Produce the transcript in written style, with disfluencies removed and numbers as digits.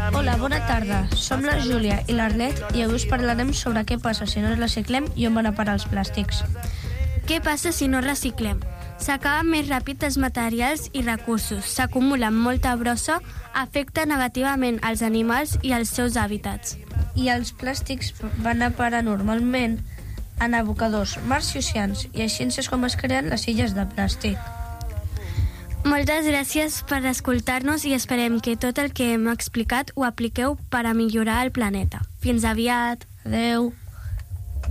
Hola, bona tarda. Som la Júlia i l'Arlet i avui us parlarem sobre què passa si no reciclem i on van a parar els plàstics. Què passa si no reciclem? S'acaben més ràpid els materials i recursos, s'acumula molta brossa, afecta negativament als animals i als seus hàbitats. I els plàstics van a parar normalment en abocadors, mars i oceans, i així és com es creen les illes de plàstic. Moltes gràcies per escoltar-nos i esperem que tot el que hem explicat ho apliqueu per a millorar el planeta. Fins aviat! Adeu!